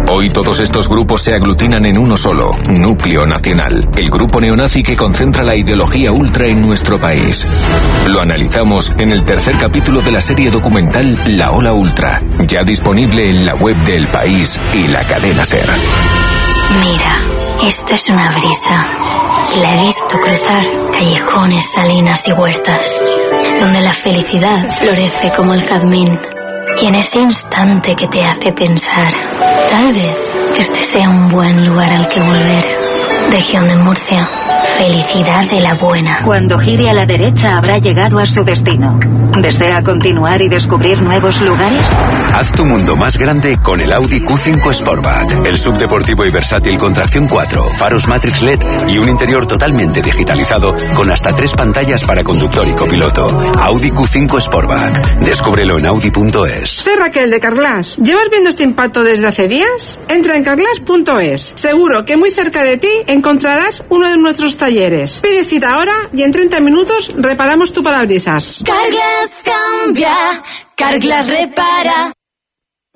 Hoy todos estos grupos se aglutinan en uno solo, Núcleo Nacional, el grupo neonazi que concentra la ideología ultra en nuestro país. Lo analizamos en el tercer capítulo de la serie documental La Ola Ultra, ya disponible en la web de El País y la cadena SER. Mira, esto es una brisa, y la he visto cruzar callejones, salinas y huertas, donde la felicidad florece como el jazmín. Y en ese instante que te hace pensar, tal vez este sea un buen lugar al que volver. Región de Murcia, felicidad de la buena. Cuando gire a la derecha habrá llegado a su destino. ¿Desea continuar y descubrir nuevos lugares? Haz tu mundo más grande con el Audi Q5 Sportback. El subdeportivo y versátil con tracción 4, faros Matrix LED y un interior totalmente digitalizado con hasta 3 pantallas para conductor y copiloto. Audi Q5 Sportback. Descúbrelo en Audi.es. Soy Raquel de Carglass. ¿Llevas viendo este impacto desde hace días? Entra en carglass.es. Seguro que muy cerca de ti encontrarás uno de nuestros talleres. Pide cita ahora y en 30 minutos reparamos tu parabrisas. Carglass cambia, Carglass repara.